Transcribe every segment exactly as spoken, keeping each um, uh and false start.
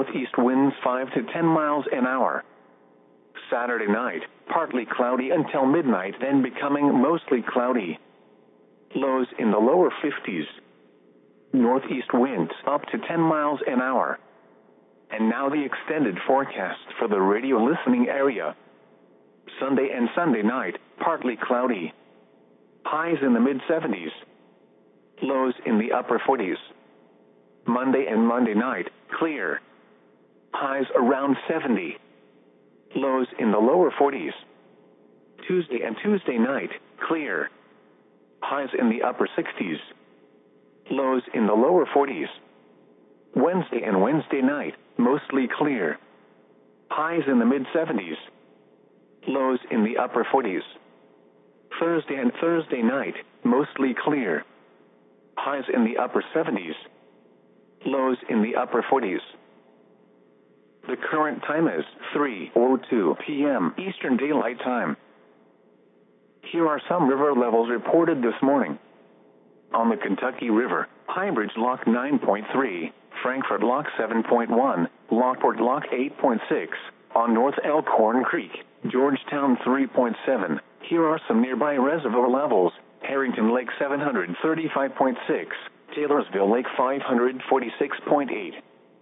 northeast winds five to ten miles an hour. Saturday night, partly cloudy until midnight, then becoming mostly cloudy. Lows in the lower fifties. Northeast winds up to ten miles an hour. And now the extended forecast for the radio listening area. Sunday and Sunday night, partly cloudy. Highs in the mid seventies. Lows in the upper forties. Monday and Monday night, clear. Highs around seventy. Lows in the lower forties. Tuesday and Tuesday night, clear. Highs in the upper sixties. Lows in the lower forties. Wednesday and Wednesday night, mostly clear. Highs in the mid seventies. Lows in the upper forties. Thursday and Thursday night, mostly clear. Highs in the upper seventies. Lows in the upper forties. The current time is three oh two p m Eastern Daylight Time. Here are some river levels reported this morning. On the Kentucky River, Highbridge Lock nine point three, Frankfort Lock seven point one, Lockport Lock eight point six, on North Elkhorn Creek, Georgetown three point seven. Here are some nearby reservoir levels: Harrington Lake seven hundred thirty-five point six, Taylorsville Lake five hundred forty-six point eight.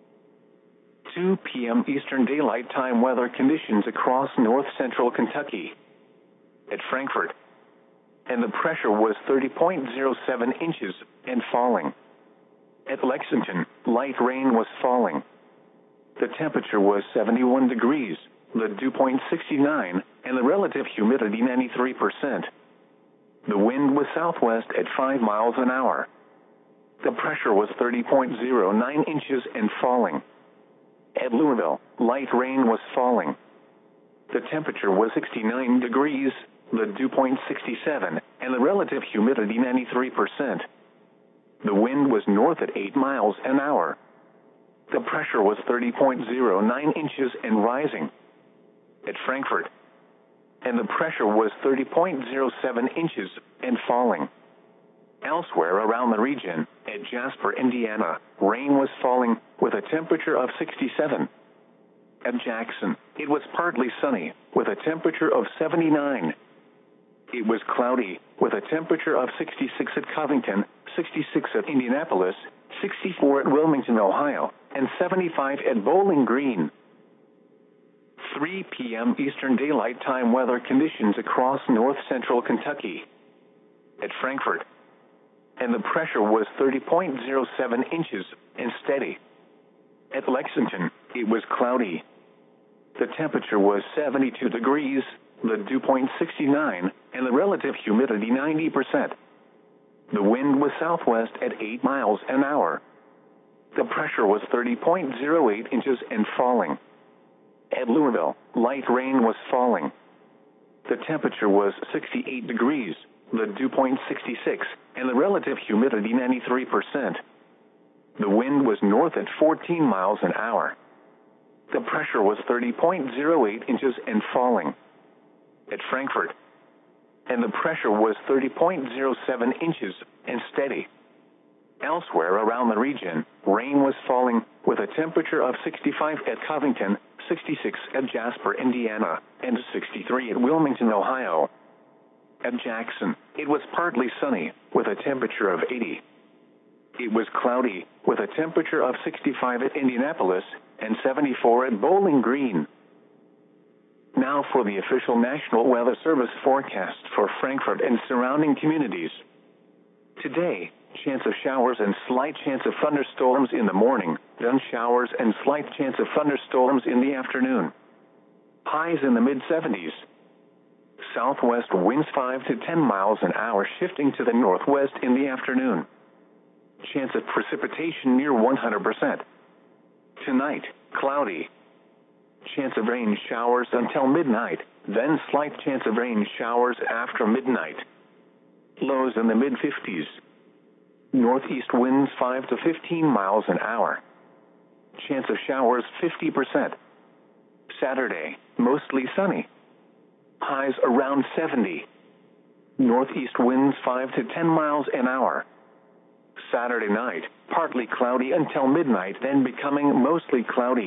two p m Eastern Daylight Time weather conditions across north central Kentucky. At Frankfort, and the pressure was thirty point oh seven inches and falling. At Lexington, light rain was falling. The temperature was seventy-one degrees, the dew point sixty-nine, and the relative humidity ninety-three percent. The wind was southwest at five miles an hour. The pressure was thirty point oh nine inches and falling. At Louisville, light rain was falling. The temperature was sixty-nine degrees, the dew point sixty-seven, and the relative humidity ninety-three percent. The wind was north at eight miles an hour. The pressure was thirty point oh nine inches and rising. At Frankfort, and the pressure was thirty point oh seven inches and falling. Elsewhere around the region, at Jasper, Indiana, rain was falling with a temperature of sixty-seven. At Jackson, it was partly sunny with a temperature of seventy-nine. It was cloudy with a temperature of sixty-six at Covington, sixty-six at Indianapolis, sixty-four at Wilmington, Ohio, and seventy-five at Bowling Green. three p m Eastern Daylight Time weather conditions across north central Kentucky. At Frankfort, and the pressure was thirty point oh seven inches and steady. At Lexington, it was cloudy. The temperature was seventy-two degrees, the dew point sixty-nine, and the relative humidity ninety percent. The wind was southwest at eight miles an hour. The pressure was thirty point oh eight inches and falling. At Louisville, light rain was falling. The temperature was sixty-eight degrees, the dew point sixty-six, and the relative humidity ninety-three percent. The wind was north at fourteen miles an hour. The pressure was thirty point oh eight inches and falling. At Frankfort, and the pressure was thirty point oh seven inches and steady. Elsewhere around the region, rain was falling with a temperature of sixty-five at Covington, sixty-six at Jasper, Indiana, and sixty-three at Wilmington, Ohio. At Jackson, it was partly sunny with a temperature of eighty. It was cloudy with a temperature of sixty-five at Indianapolis and seventy-four at Bowling Green. Now for the official National Weather Service forecast for Frankfort and surrounding communities. Today, chance of showers and slight chance of thunderstorms in the morning, then showers and slight chance of thunderstorms in the afternoon. Highs in the mid seventies. Southwest winds five to ten miles an hour, shifting to the northwest in the afternoon. Chance of precipitation near one hundred percent. Tonight, cloudy. Chance of rain showers until midnight, then slight chance of rain showers after midnight. Lows in the mid fifties. Northeast winds five to fifteen miles an hour. Chance of showers fifty percent. Saturday, mostly sunny. Highs around seventy. Northeast winds five to ten miles an hour. Saturday night, partly cloudy until midnight, then becoming mostly cloudy.